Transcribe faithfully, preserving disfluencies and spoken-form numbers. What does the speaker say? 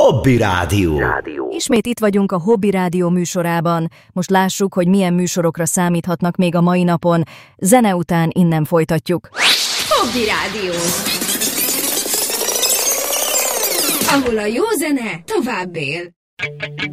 Hobby Rádió. Ismét itt vagyunk a Hobby Rádió műsorában. Most lássuk, hogy milyen műsorokra számíthatnak még a mai napon. Zene után innen folytatjuk. Hobby Rádió, ahol a jó zene tovább él.